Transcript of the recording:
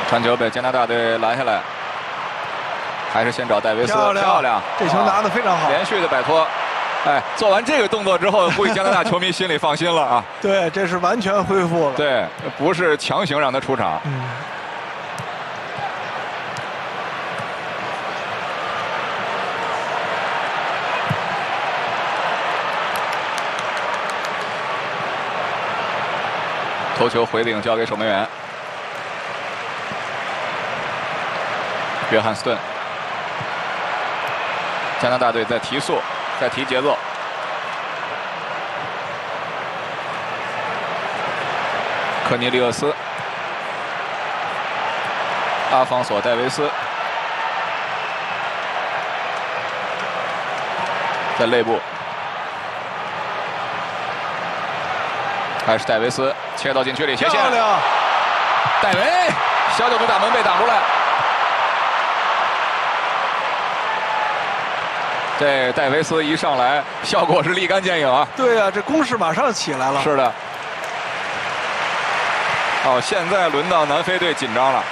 传球被加拿大队拦下来，还是先找戴维斯，漂亮， 这球拿得非常好， 连续的摆脱。哎，做完这个动作之后，估计加拿大球迷心里放心了啊。 对，这是完全恢复了。 对，不是强行让他出场。头球回顶交给守门员约翰斯顿。加拿大队在提速，在提节奏。科尼利厄斯、阿方索·戴维斯在内部，还是戴维斯切到禁区里斜线， 漂亮！ 戴维小角度打门被挡出来。这戴维斯一上来，效果是立竿见影啊！ 对呀，这攻势马上起来了。 是的。好，现在轮到南非队紧张了。